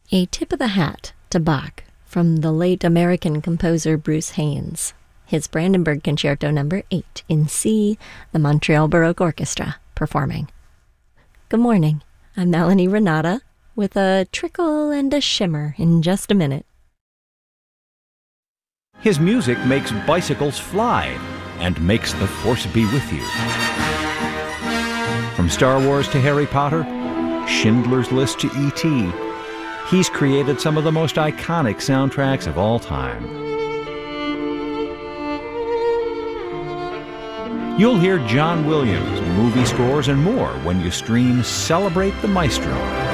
A tip of the hat to Bach from the late American composer Bruce Haynes. His Brandenburg Concerto No. 8 in C, the Montreal Baroque Orchestra performing. Good morning, I'm Melanie Renata with a trickle and a shimmer in just a minute. His music makes bicycles fly and makes the Force be with you. From Star Wars to Harry Potter, Schindler's List to E.T., he's created some of the most iconic soundtracks of all time. You'll hear John Williams, movie scores, and more when you stream Celebrate the Maestro.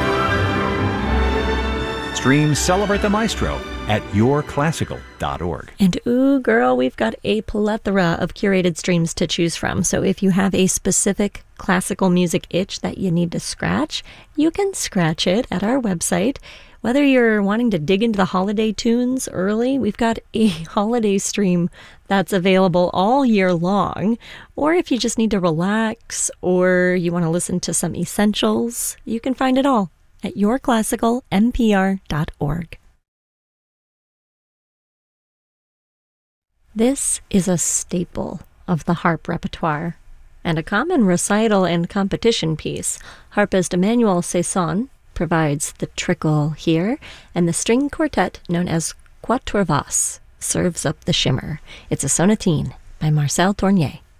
Stream Celebrate the Maestro at yourclassical.org. And ooh, girl, we've got a plethora of curated streams to choose from. So if you have a specific classical music itch that you need to scratch, you can scratch it at our website. Whether you're wanting to dig into the holiday tunes early, we've got a holiday stream that's available all year long. Or if you just need to relax or you want to listen to some essentials, you can find it all at yourclassicalnpr.org. This is a staple of the harp repertoire, and a common recital and competition piece. Harpist Emmanuel Saison provides the trickle here, and the string quartet known as Quatre Voix serves up the shimmer. It's a sonatine by Marcel Tournier.